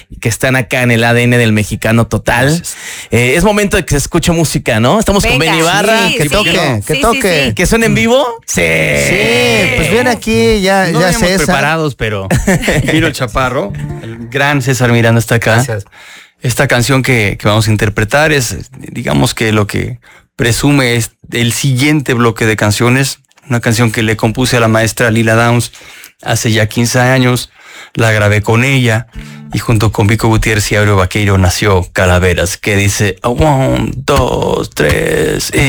que están acá en el ADN del mexicano total. Es momento de que se escuche música, ¿no? Estamos con Benny Ibarra. Sí, que toque. ¿Que suene en vivo? Sí. Pues ven aquí, ya César. Preparados, pero Giro el Chaparro, el gran César Miranda está acá. Gracias. Esta canción que vamos a interpretar es, digamos que lo que presume es el siguiente bloque de canciones. Una canción que le compuse a la maestra Lila Downs hace ya 15 años. La grabé con ella y junto con Vico Gutiérrez y Aureo Vaqueiro nació Calaveras, que dice 1, 2, 3...